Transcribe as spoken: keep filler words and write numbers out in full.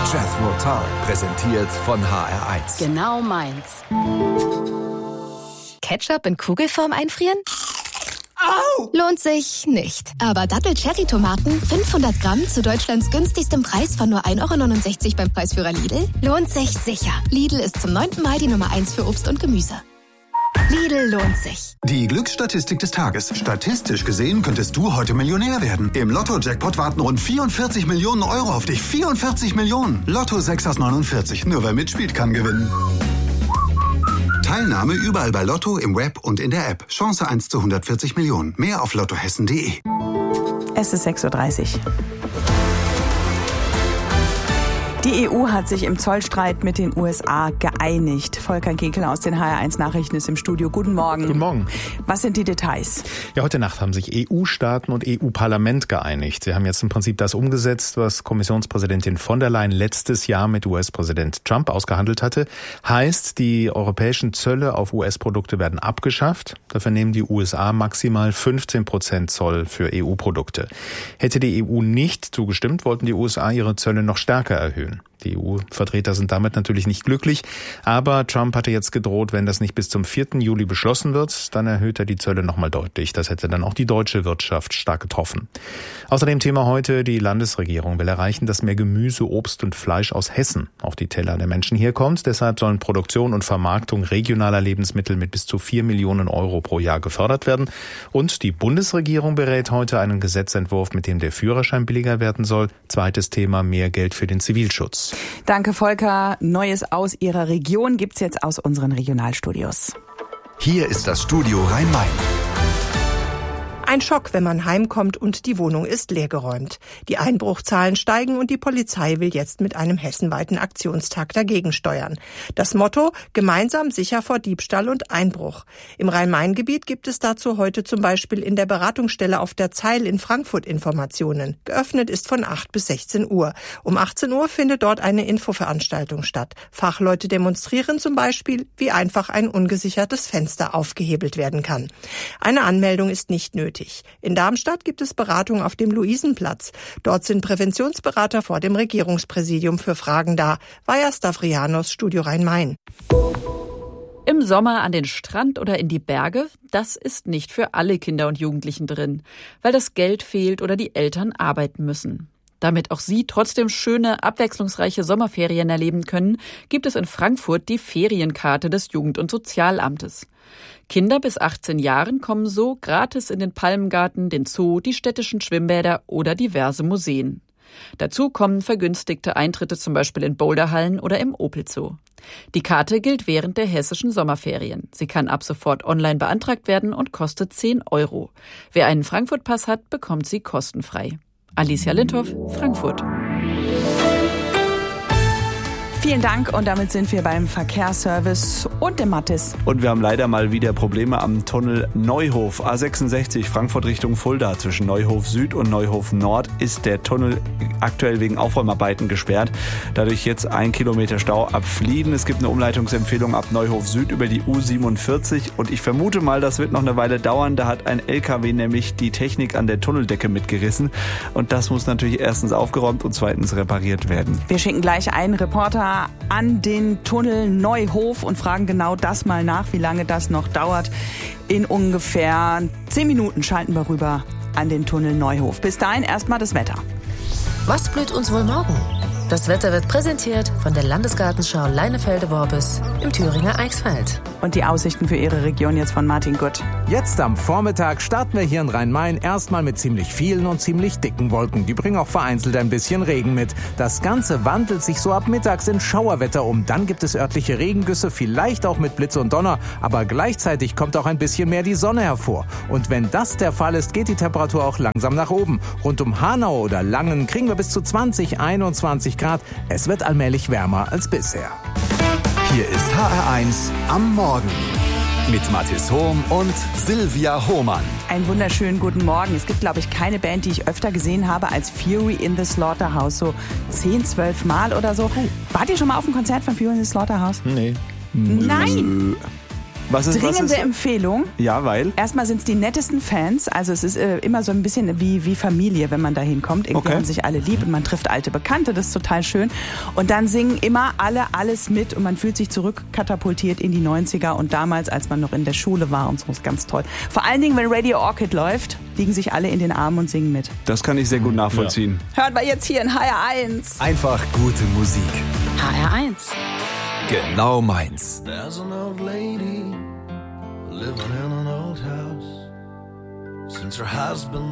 Jethro Tull, präsentiert von H R eins. Genau meins. Ketchup in Kugelform einfrieren? Au! Lohnt sich nicht. Aber Dattel-Cherry-Tomaten, fünfhundert Gramm zu Deutschlands günstigstem Preis von nur ein Euro neunundsechzig beim Preisführer Lidl, lohnt sich sicher. Lidl ist zum neunten Mal die Nummer eins für Obst und Gemüse. Lidl lohnt sich. Die Glücksstatistik des Tages. Statistisch gesehen könntest du heute Millionär werden. Im Lotto-Jackpot warten rund vierundvierzig Millionen Euro auf dich. vierundvierzig Millionen. Lotto sechs aus neunundvierzig. Nur wer mitspielt, kann gewinnen. Teilnahme überall bei Lotto, im Web und in der App. Chance eins zu hundertvierzig Millionen. Mehr auf lottohessen punkt de. Es ist sechs Uhr dreißig. Die E U hat sich im Zollstreit mit den U S A geeinigt. Volker Kekel aus den H R eins Nachrichten ist im Studio. Guten Morgen. Guten Morgen. Was sind die Details? Ja, heute Nacht haben sich E U-Staaten und E U-Parlament geeinigt. Sie haben jetzt im Prinzip das umgesetzt, was Kommissionspräsidentin von der Leyen letztes Jahr mit U S-Präsident Trump ausgehandelt hatte. Heißt, die europäischen Zölle auf U S-Produkte werden abgeschafft. Dafür nehmen die U S A maximal fünfzehn Prozent Zoll für E U-Produkte. Hätte die E U nicht zugestimmt, wollten die U S A ihre Zölle noch stärker erhöhen. Die E U-Vertreter sind damit natürlich nicht glücklich, aber Trump hatte jetzt gedroht, wenn das nicht bis zum vierten Juli beschlossen wird, dann erhöht er die Zölle nochmal deutlich. Das hätte dann auch die deutsche Wirtschaft stark getroffen. Außerdem Thema heute, die Landesregierung will erreichen, dass mehr Gemüse, Obst und Fleisch aus Hessen auf die Teller der Menschen hier kommt. Deshalb sollen Produktion und Vermarktung regionaler Lebensmittel mit bis zu vier Millionen Euro pro Jahr gefördert werden. Und die Bundesregierung berät heute einen Gesetzentwurf, mit dem der Führerschein billiger werden soll. Zweites Thema, mehr Geld für den Zivilschutz. Danke, Volker. Neues aus Ihrer Region gibt's jetzt aus unseren Regionalstudios. Hier ist das Studio Rhein-Main. Ein Schock, wenn man heimkommt und die Wohnung ist leergeräumt. Die Einbruchzahlen steigen und die Polizei will jetzt mit einem hessenweiten Aktionstag dagegen steuern. Das Motto: gemeinsam sicher vor Diebstahl und Einbruch. Im Rhein-Main-Gebiet gibt es dazu heute zum Beispiel in der Beratungsstelle auf der Zeil in Frankfurt Informationen. Geöffnet ist von acht bis sechzehn Uhr. Um achtzehn Uhr findet dort eine Infoveranstaltung statt. Fachleute demonstrieren zum Beispiel, wie einfach ein ungesichertes Fenster aufgehebelt werden kann. Eine Anmeldung ist nicht nötig. In Darmstadt gibt es Beratung auf dem Luisenplatz. Dort sind Präventionsberater vor dem Regierungspräsidium für Fragen da. Vaja Stavrianos, Studio Rhein-Main. Im Sommer an den Strand oder in die Berge, das ist nicht für alle Kinder und Jugendlichen drin, weil das Geld fehlt oder die Eltern arbeiten müssen. Damit auch Sie trotzdem schöne, abwechslungsreiche Sommerferien erleben können, gibt es in Frankfurt die Ferienkarte des Jugend- und Sozialamtes. Kinder bis achtzehn Jahren kommen so gratis in den Palmengarten, den Zoo, die städtischen Schwimmbäder oder diverse Museen. Dazu kommen vergünstigte Eintritte zum Beispiel in Boulderhallen oder im Opel Zoo. Die Karte gilt während der hessischen Sommerferien. Sie kann ab sofort online beantragt werden und kostet zehn Euro. Wer einen Frankfurt-Pass hat, bekommt sie kostenfrei. Alicia Lindhoff, Frankfurt. Vielen Dank und damit sind wir beim Verkehrsservice und dem Mathis. Und wir haben leider mal wieder Probleme am Tunnel Neuhof. A sechsundsechzig Frankfurt Richtung Fulda. Zwischen Neuhof Süd und Neuhof Nord ist der Tunnel aktuell wegen Aufräumarbeiten gesperrt. Dadurch jetzt ein Kilometer Stau ab Flieden. Es gibt eine Umleitungsempfehlung ab Neuhof Süd über die U siebenundvierzig. Und ich vermute mal, das wird noch eine Weile dauern. Da hat ein L K W nämlich die Technik an der Tunneldecke mitgerissen. Und das muss natürlich erstens aufgeräumt und zweitens repariert werden. Wir schicken gleich einen Reporter an den Tunnel Neuhof und fragen genau das mal nach, wie lange das noch dauert. In ungefähr zehn Minuten schalten wir rüber an den Tunnel Neuhof. Bis dahin erstmal das Wetter. Was blüht uns wohl morgen? Das Wetter wird präsentiert von der Landesgartenschau Leinefelde-Worbis im Thüringer Eichsfeld. Und die Aussichten für Ihre Region jetzt von Martin Gutt. Jetzt am Vormittag starten wir hier in Rhein-Main erstmal mit ziemlich vielen und ziemlich dicken Wolken. Die bringen auch vereinzelt ein bisschen Regen mit. Das Ganze wandelt sich so ab mittags in Schauerwetter um. Dann gibt es örtliche Regengüsse, vielleicht auch mit Blitz und Donner. Aber gleichzeitig kommt auch ein bisschen mehr die Sonne hervor. Und wenn das der Fall ist, geht die Temperatur auch langsam nach oben. Rund um Hanau oder Langen kriegen wir bis zu zwanzig, einundzwanzig Grad. Es wird allmählich wärmer als bisher. Hier ist H R eins am Morgen mit Mathis Hohm und Silvia Hohmann. Einen wunderschönen guten Morgen. Es gibt, glaube ich, keine Band, die ich öfter gesehen habe als Fury in the Slaughterhouse. So zehn, zwölf Mal oder so. Wart ihr schon mal auf einem Konzert von Fury in the Slaughterhouse? Nee. Nein! Was ist, Dringende was ist? Empfehlung. Ja, weil? Erstmal sind es die nettesten Fans. Also es ist äh, immer so ein bisschen wie, wie Familie, wenn man da hinkommt. Irgendwie Okay. haben sich alle lieb und man trifft alte Bekannte. Das ist total schön. Und dann singen immer alle alles mit und man fühlt sich zurückkatapultiert in die neunziger und damals, als man noch in der Schule war und so. Ist ganz toll. Vor allen Dingen, wenn Radio Orchid läuft, liegen sich alle in den Armen und singen mit. Das kann ich sehr gut nachvollziehen. Hören wir jetzt hier in H R eins. Einfach gute Musik. H R eins. Genau meins. There's an old lady living in an old house since her husband